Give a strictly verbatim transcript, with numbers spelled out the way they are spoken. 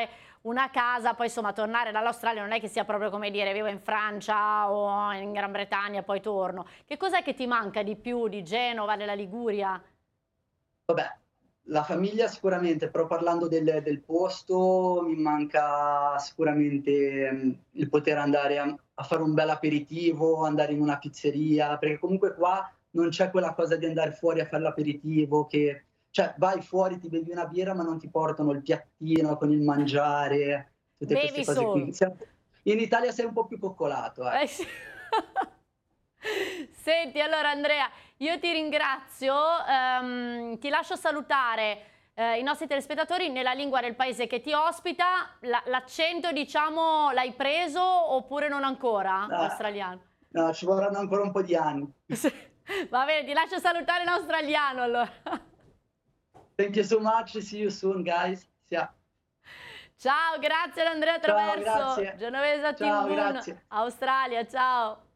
comprare una casa, poi insomma tornare dall'Australia non è che sia proprio come dire vivo in Francia o in Gran Bretagna e poi torno. Che cos'è che ti manca di più di Genova, della Liguria? Vabbè, la famiglia sicuramente, però parlando del del posto mi manca sicuramente, mhmm, il poter andare a a fare un bell'aperitivo, andare in una pizzeria, perché comunque qua non c'è quella cosa di andare fuori a fare l'aperitivo che cioè vai fuori, ti bevi una birra, ma non ti portano il piattino con il mangiare, tutte queste Bevi cose qui. solo. Siam in Italia sei un po' più coccolato, Eh ecco. sì. Senti, allora Andrea, io ti ringrazio, ehm, ti lascio salutare eh, i nostri telespettatori nella lingua del paese che ti ospita. La- l'accento, diciamo, l'hai preso oppure non ancora? Ah, Australiano. no, ci vorranno ancora un po' di anni. Sì. Va bene, ti lascio salutare in australiano allora. Thank you so much, see you soon guys. Sia Ciao, grazie ad Andrea ciao, Traverso, grazie. Genovesa Ciao, T V uno, grazie. Australia, ciao.